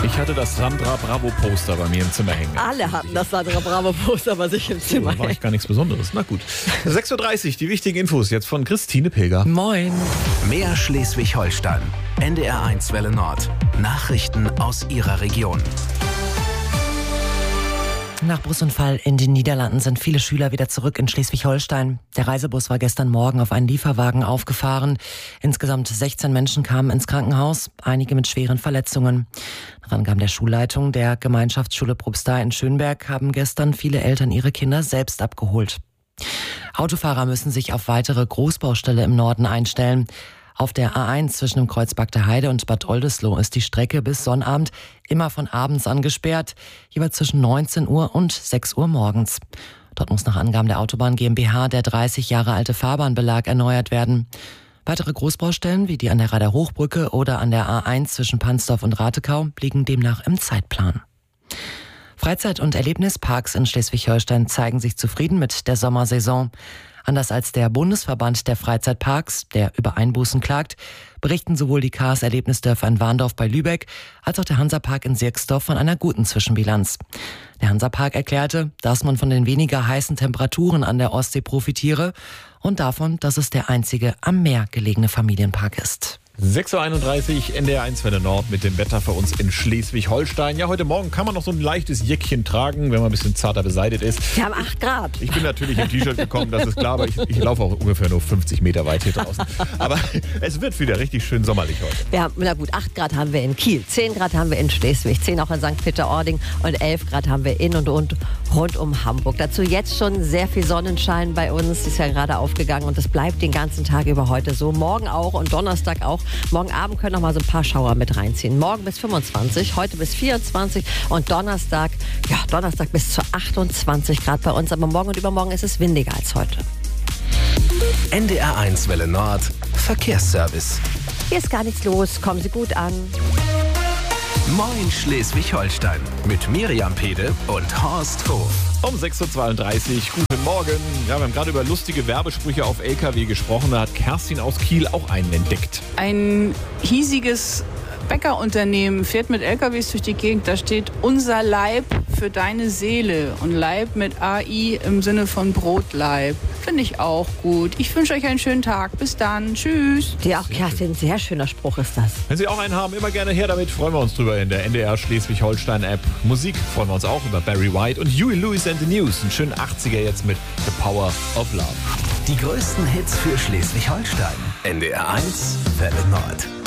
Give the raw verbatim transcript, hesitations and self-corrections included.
Ich hatte das Sandra Bravo-Poster bei mir im Zimmer hängen. Alle hatten das Sandra Bravo-Poster bei sich im Zimmer Da war hängen. ich gar nichts Besonderes. Na gut. sechs Uhr dreißig, die wichtigen Infos jetzt von Christine Pilger. Moin. Mehr Schleswig-Holstein. N D R eins Welle Nord. Nachrichten aus Ihrer Region. Nach Busunfall in den Niederlanden sind viele Schüler wieder zurück in Schleswig-Holstein. Der Reisebus war gestern Morgen auf einen Lieferwagen aufgefahren. Insgesamt sechzehn Menschen kamen ins Krankenhaus, einige mit schweren Verletzungen. Nach Angaben der Schulleitung der Gemeinschaftsschule Probstei in Schönberg haben gestern viele Eltern ihre Kinder selbst abgeholt. Autofahrer müssen sich auf weitere Großbaustelle im Norden einstellen. Auf der A eins zwischen dem Kreuz Bagde Heide und Bad Oldesloe ist die Strecke bis Sonnabend immer von abends an gesperrt, jeweils zwischen neunzehn Uhr und sechs Uhr morgens. Dort muss nach Angaben der Autobahn GmbH der dreißig Jahre alte Fahrbahnbelag erneuert werden. Weitere Großbaustellen wie die an der Rader Hochbrücke oder an der A eins zwischen Pansdorf und Ratekau liegen demnach im Zeitplan. Freizeit- und Erlebnisparks in Schleswig-Holstein zeigen sich zufrieden mit der Sommersaison. Anders als der Bundesverband der Freizeitparks, der über Einbußen klagt, berichten sowohl die K S Erlebnisdörfer in Warndorf bei Lübeck als auch der Hansapark in Sierksdorf von einer guten Zwischenbilanz. Der Hansapark erklärte, dass man von den weniger heißen Temperaturen an der Ostsee profitiere und davon, dass es der einzige am Meer gelegene Familienpark ist. sechs Uhr einunddreißig, N D R eins Welle Nord mit dem Wetter für uns in Schleswig-Holstein. Ja, heute Morgen kann man noch so ein leichtes Jäckchen tragen, wenn man ein bisschen zarter beseitigt ist. Wir haben acht Grad. Ich bin natürlich im T-Shirt gekommen, das ist klar, aber ich, ich laufe auch ungefähr nur fünfzig Meter weit hier draußen. Aber es wird wieder richtig schön sommerlich heute. Wir haben, na gut, acht Grad haben wir in Kiel, zehn Grad haben wir in Schleswig, zehn auch in Sankt Peter-Ording und elf Grad haben wir in und, und rund um Hamburg. Dazu jetzt schon sehr viel Sonnenschein bei uns, ist ja gerade aufgegangen und das bleibt den ganzen Tag über heute so. Morgen auch und Donnerstag auch. Morgen Abend können noch mal so ein paar Schauer mit reinziehen. Morgen bis fünfundzwanzig, heute bis vierundzwanzig und Donnerstag, ja, Donnerstag bis zu achtundzwanzig Grad bei uns. Aber morgen und übermorgen ist es windiger als heute. N D R eins Welle Nord. Verkehrsservice. Hier ist gar nichts los. Kommen Sie gut an. Moin Schleswig-Holstein. Mit Miriam Pede und Horst Hof. Um sechs Uhr zweiunddreißig, guten Morgen. Ja, wir haben gerade über lustige Werbesprüche auf L K W gesprochen. Da hat Kerstin aus Kiel auch einen entdeckt. Ein hiesiges Bäckerunternehmen fährt mit L K Ws durch die Gegend. Da steht unser Leib für deine Seele. Und Leib mit A I im Sinne von Brotleib. Finde ich auch gut. Ich wünsche euch einen schönen Tag. Bis dann. Tschüss. Ja, auch Kerstin, sehr schöner Spruch ist das. Wenn Sie auch einen haben, immer gerne her damit. Freuen wir uns drüber in der N D R Schleswig-Holstein-App. Musik freuen wir uns auch über Barry White und Huey Lewis and the News. Einen schönen achtziger jetzt mit The Power of Love. Die größten Hits für Schleswig-Holstein. N D R eins Welle Nord.